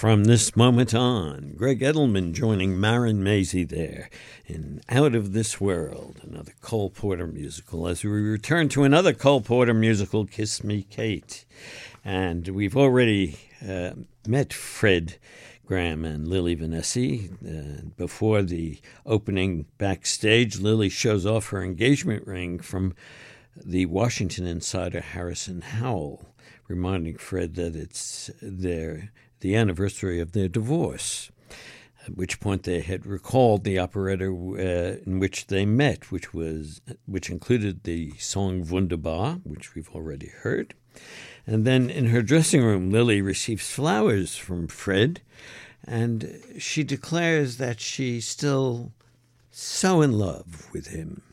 From this moment on, Greg Edelman joining Marin Mazzie there in Out of This World, another Cole Porter musical, as we return to another Cole Porter musical, Kiss Me, Kate. And we've already met Fred Graham and Lily Vanessi. Before the opening backstage, Lily shows off her engagement ring from the Washington insider Harrison Howell, reminding Fred that it's the anniversary of their divorce, at which point they had recalled the operetta in which they met, which included the song Wunderbar, which we've already heard. And then in her dressing room, Lily receives flowers from Fred, and she declares that she's still so in love with him.